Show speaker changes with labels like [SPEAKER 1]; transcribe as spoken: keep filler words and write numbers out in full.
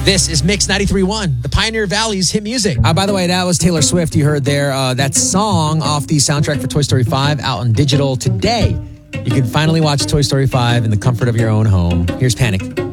[SPEAKER 1] This is Mix ninety-three point one, the Pioneer Valley's hit music. Uh, by the way, that was Taylor Swift you heard there. Uh, that song off the soundtrack for Toy Story five out on digital today. You can finally watch Toy Story five in the comfort of your own home. Here's Panic.